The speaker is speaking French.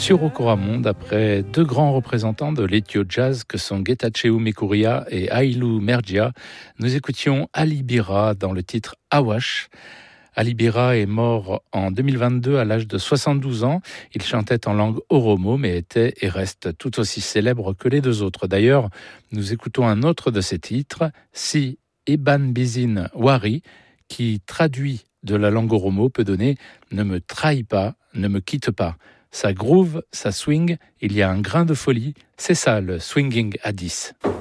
sur Okoramon d'après deux grands représentants de l'Ethio Jazz que sont Getachew Mekuria et Aïlou Mergia. Nous écoutions Ali Bira dans le titre Awash. Ali Bira est mort en 2022 à l'âge de 72 ans. Il chantait en langue oromo mais était et reste tout aussi célèbre que les deux autres. D'ailleurs, nous écoutons un autre de ses titres, Si Eban Bizin Wari, qui traduit de la langue oromo peut donner « Ne me trahis pas, ne me quitte pas ». Ça groove, ça swing, il y a un grain de folie, c'est ça le swinging à 10.